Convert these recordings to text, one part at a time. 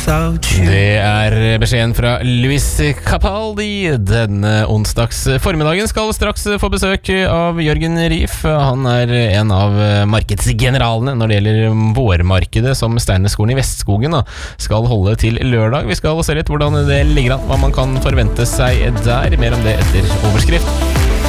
without you. Det beskjeden fra Luis Capaldi. Denne onsdags formiddagen skal straks få besøk av Jørgen Rief. Han en av markedsgeneralene når det gjelder vårmarkedet som Steinerskolen i Vestskogen skal holde til lørdag. Vi skal se litt hvordan det ligger an, hva man kan forvente seg der. Mer om det etter overskrift.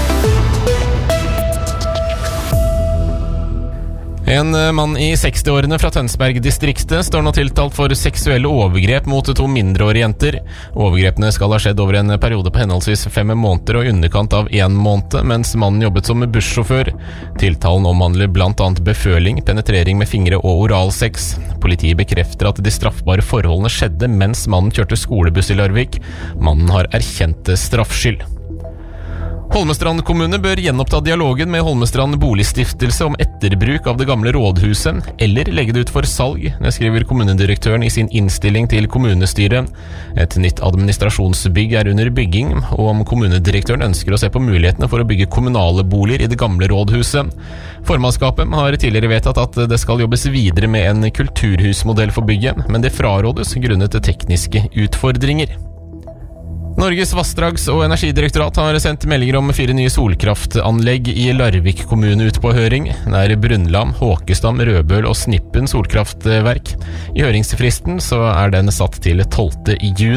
En mann i 60-årene fra Tønsberg-distriktet står nå tiltalt for seksuelle overgrep mot 2 mindreårige jenter. Overgrepene skal ha skjedd over en periode på henholdsvis 5 måneder og underkant av 1 måned, mens mannen jobbet som bussjåfør. Tiltalen omhandler blant annet beføling, penetrering med fingre og oralsex. Politiet bekrefter at de straffbare forholdene skjedde mens mannen kjørte skolebuss i Larvik. Mannen har erkjent straffskyld. Holmestrand kommune bør gjenoppta dialogen med Holmestrand boligstiftelse om etterbruk av det gamle rådhuset, eller legge det ut for salg. Det skriver kommunedirektøren i sin innstilling til kommunestyret. Et nytt administrasjonsbygg under bygging, og om kommunedirektøren ønsker å se på mulighetene for å bygge kommunale boliger i det gamle rådhuset. Formannskapet har tidligere vedtatt at det skal jobbes videre med en kulturhusmodell for bygget, men det frarådes grunnet tekniske utfordringer. Norges vassdrags- og energidirektorat har sendt meldinger om 4 nye solkraftanlegg i Larvik kommune ut på høring. Det Brunland, Håkestam, Rødbøl og Snippen solkraftverk. I høringsfristen så den satt til 12. juni.